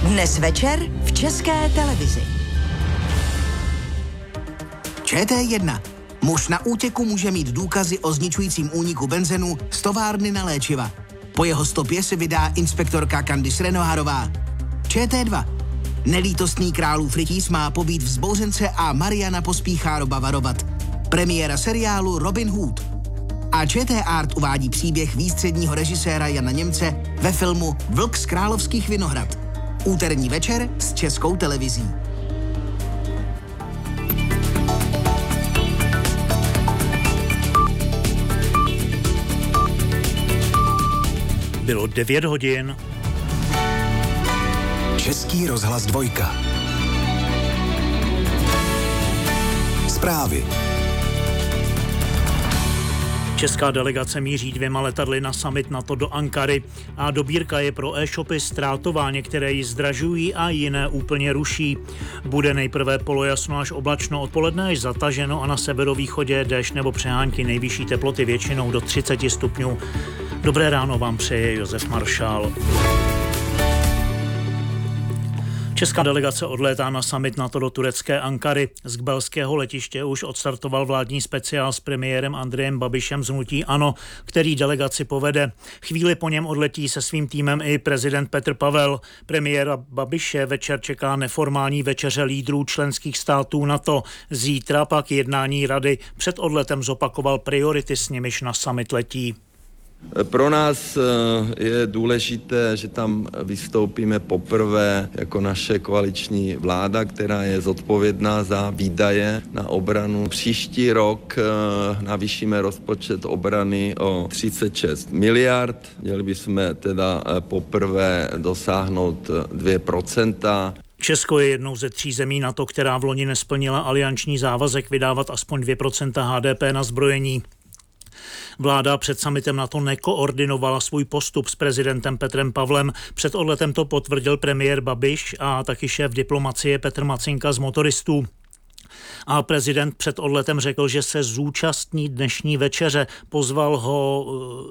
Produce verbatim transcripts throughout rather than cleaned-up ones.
Dnes večer v České televizi. Č T jedna. Muž na útěku může mít důkazy o zničujícím úniku benzenu z továrny na léčiva. Po jeho stopě se vydá inspektorka Candice Renoirová. Č T dva. Nelítostný králův rytíř má pobít vzbouřence a Mariana pospíchá Roba varovat. Premiéra seriálu Robin Hood. A Č T Art uvádí příběh výstředního režiséra Jana Němce ve filmu Vlk z Královských Vinohrad. Úterní večer s Českou televizí. Bylo devět hodin. Český rozhlas dvojka. Zprávy. Česká delegace míří dvěma letadly na summit NATO do Ankary a dobírka je pro e-shopy ztrátová, některé ji zdražují a jiné úplně ruší. Bude nejprve polojasno až oblačno, odpoledne až zataženo a na severovýchodě déšť nebo přehánky, nejvyšší teploty většinou do třicet stupňů. Dobré ráno vám přeje Josef Maršál. Česká delegace odlétá na summit NATO do turecké Ankary. Z kbelského letiště už odstartoval vládní speciál s premiérem Andrejem Babišem z hnutí ANO, který delegaci povede. Chvíli po něm odletí se svým týmem i prezident Petr Pavel. Premiéra Babiše večer čeká neformální večeře lídrů členských států NATO. Zítra pak jednání rady. Před odletem zopakoval priority, s nimiž na summit letí. Pro nás je důležité, že tam vystoupíme poprvé jako naše koaliční vláda, která je zodpovědná za výdaje na obranu. Příští rok navýšíme rozpočet obrany o třicet šest miliard. Měli bychom teda poprvé dosáhnout dvě procenta. Česko je jednou ze tří zemí NATO, která v loni nesplnila alianční závazek vydávat aspoň dvě procenta H D P na zbrojení. Vláda před summitem NATO nekoordinovala svůj postup s prezidentem Petrem Pavlem. Před odletem to potvrdil premiér Babiš a taky šéf diplomacie Petr Macinka z Motoristů. A prezident před odletem řekl, že se zúčastní dnešní večeře. Pozval ho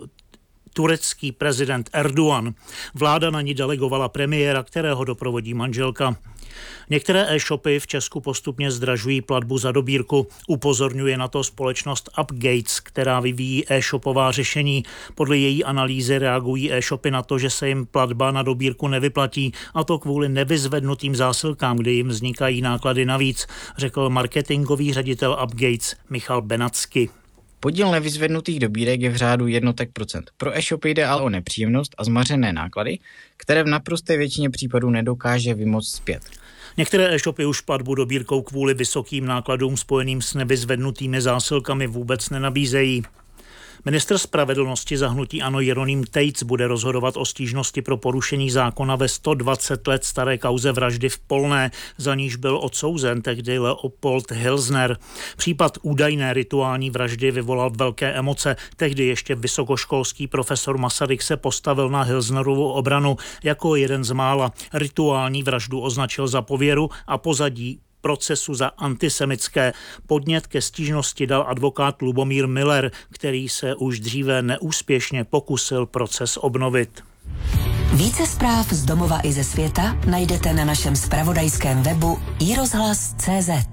turecký prezident Erdogan. Vláda na ní delegovala premiéra, kterého doprovodí manželka. Některé e-shopy v Česku postupně zdražují platbu za dobírku. Upozorňuje na to společnost Upgates, která vyvíjí e-shopová řešení. Podle její analýzy reagují e-shopy na to, že se jim platba na dobírku nevyplatí, a to kvůli nevyzvednutým zásilkám, kdy jim vznikají náklady navíc, řekl marketingový ředitel Upgates Michal Benacky. Podíl nevyzvednutých dobírek je v řádu jednotek procent. Pro e-shopy jde ale o nepříjemnost a zmařené náklady, které v naprosté většině případů nedokáže vymoct zpět. Některé e-shopy už platbu dobírkou kvůli vysokým nákladům spojeným s nevyzvednutými zásilkami vůbec nenabízejí. Ministr spravedlnosti za hnutí ANO Jeroným Tejc bude rozhodovat o stížnosti pro porušení zákona ve sto dvacet let staré kauze vraždy v Polné, za níž byl odsouzen tehdy Leopold Hilsner. Případ údajné rituální vraždy vyvolal velké emoce. Tehdy ještě vysokoškolský profesor Masaryk se postavil na Hilsnerovu obranu jako jeden z mála. Rituální vraždu označil za pověru a pozadí procesu za antisemické. Podnět ke stížnosti dal advokát Lubomír Miller, který se už dříve neúspěšně pokusil proces obnovit. Více zpráv z domova i ze světa najdete na našem zpravodajském webu i rozhlas tečka cé zet.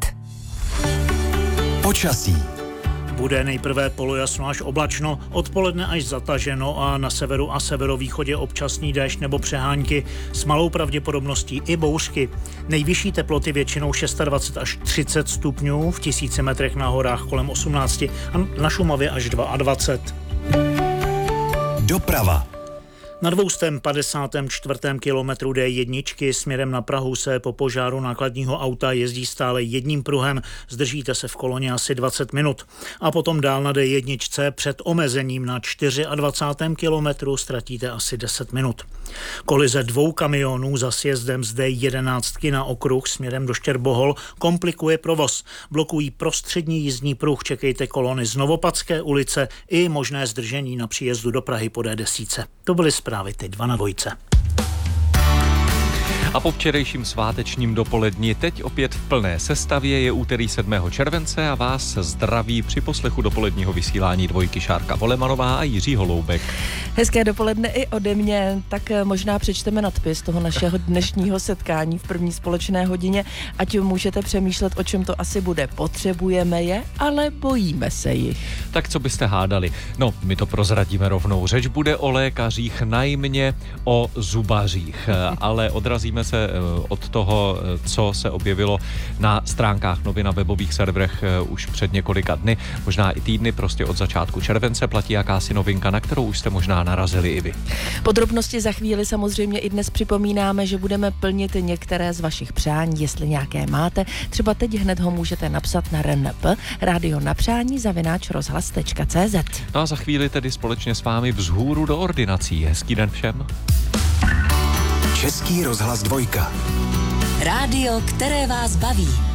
Počasí. Bude nejprve polojasno až oblačno, odpoledne až zataženo a na severu a severovýchodě občasný déšť nebo přehánky s malou pravděpodobností i bouřky. Nejvyšší teploty většinou dvacet šest až třicet stupňů, v tisíci metrech na horách kolem osmnáct a na Šumavě až dvacet dva. Doprava. Na dvoustém padesátém čtvrtém kilometru D jedna směrem na Prahu se po požáru nákladního auta jezdí stále jedním pruhem, zdržíte se v koloně asi dvacet minut. A potom dál na D jedna před omezením na dvacátém čtvrtém kilometru ztratíte asi deset minut. Kolize dvou kamionů za sjezdem z D jedenáct na okruh směrem do Štěrbohol komplikuje provoz. Blokují prostřední jízdní pruh, čekejte kolony z Novopadské ulice i možné zdržení na příjezdu do Prahy po D deset. To byly zprávy teď dva na dvojce. A po včerejším svátečním dopoledni teď opět v plné sestavě je úterý sedmého července a vás zdraví při poslechu dopoledního vysílání Dvojky Šárka Volemanová a Jiří Holoubek. Hezké dopoledne i ode mě, tak možná přečteme nadpis toho našeho dnešního setkání v první společné hodině, ať můžete přemýšlet, o čem to asi bude. Potřebujeme je, ale bojíme se jich. Tak co byste hádali? No, my to prozradíme rovnou. Řeč bude o lékařích, najmě o zubařích, ale odrazíme se od toho, co se objevilo na stránkách novin na webových serverech už před několika dny, možná i týdny, prostě od začátku července platí jakási novinka, na kterou už jste možná narazili i vy. Podrobnosti za chvíli samozřejmě i dnes připomínáme, že budeme plnit některé z vašich přání, jestli nějaké máte. Třeba teď hned ho můžete napsat na R N P, rádio na přání zavináč rozhlas tečka cé zet. No a za chvíli tedy společně s vámi vzhůru do ordinací. Hezký den všem. Český rozhlas Dvojka. Rádio, které vás baví.